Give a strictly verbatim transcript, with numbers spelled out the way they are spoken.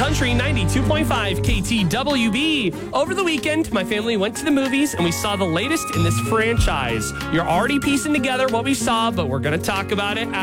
Country ninety-two point five K T W B. Over the weekend, my family went to the movies and we saw the latest in this franchise. You're already piecing together what we saw, but we're going to talk about it after.